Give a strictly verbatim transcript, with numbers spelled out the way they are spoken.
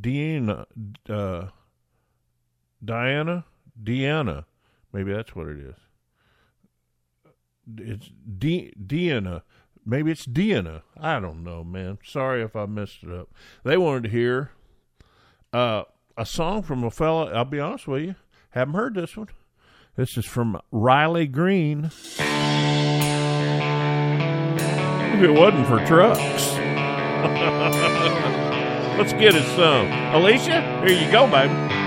Deanna, uh, Diana, Deanna. Maybe that's what it is. It's De- Deanna. Maybe it's Deanna. I don't know, man. Sorry if I messed it up. They wanted to hear uh, a song from a fella. I'll be honest with you. Haven't heard this one. This is from Riley Green. If it wasn't for trucks. Let's get it some. Alicia, here you go, baby.